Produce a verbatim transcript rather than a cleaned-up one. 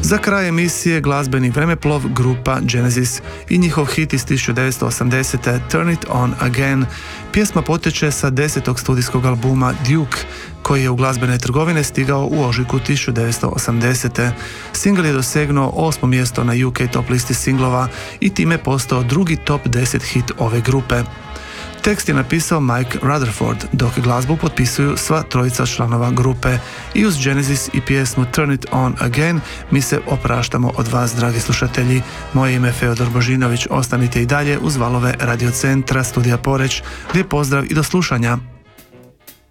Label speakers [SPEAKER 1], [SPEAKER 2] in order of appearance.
[SPEAKER 1] Za kraj emisije glazbeni vremeplov grupa Genesis i njihov hit iz tisuću devetsto osamdesete. Turn It On Again. Pjesma potječe sa desetog studijskog albuma Duke, koji je u glazbene trgovine stigao u ožujku tisuću devetsto osamdesete. Singl je dosegnuo osmo mjesto na U K top listi singlova i time postao drugi top deset hit ove grupe. Tekst je napisao Mike Rutherford, dok glazbu potpisuju sva trojica članova grupe. I uz Genesis i pjesmu Turn It On Again mi se opraštamo od vas, dragi slušatelji. Moje ime je Feodor Božinović, ostanite i dalje uz valove Radio Centra, studija Poreć. Lijep pozdrav i do slušanja.